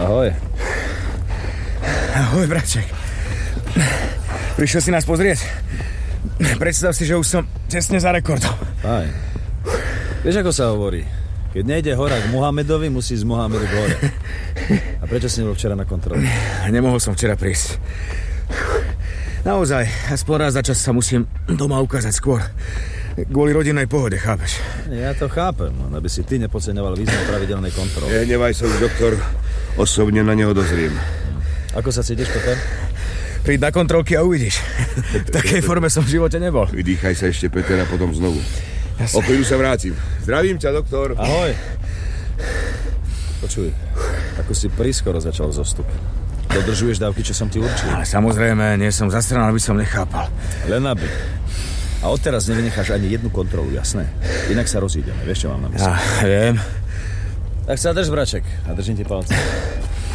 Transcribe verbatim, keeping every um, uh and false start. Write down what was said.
Ahoj. Ahoj, braček. Prišiel si nás pozrieť? Predstav si, že už som tesne za rekordom. Fajn. Vieš, ako sa hovorí? Keď nejde hora k Mohamedovi, musí z Mohamedu k hore. A prečo si nebol včera na kontrole? Nemohol som včera prísť. Naozaj, aspoň raz za čas sa musím doma ukázať skôr. Kvôli rodinnej pohode, chápeš? Ja to chápem, aby si ty nepodceňoval význam pravidelnej kontroly. Nehnevaj sa už, doktor. Osobne na neho dozriem. Ako sa cítiš, Peter? Príď na kontrolky a uvidíš. V takej forme som v živote nebol. Vydýchaj sa ešte, Peter, a potom znovu. Jasne. O chvíľu sa vrátim. Zdravím ťa, doktor. Ahoj. Počuj, ako si prískoro začal zostup. Dodržuješ dávky, čo som ti určil? Ale samozrejme, nie som zastran, aby som nechápal. Len aby. A odteraz nevynecháš ani jednu kontrolu, jasné? Inak sa rozídeme, vieš, čo mám na mysli? Ja viem. Tak sa drž, braček, a držím ti palce.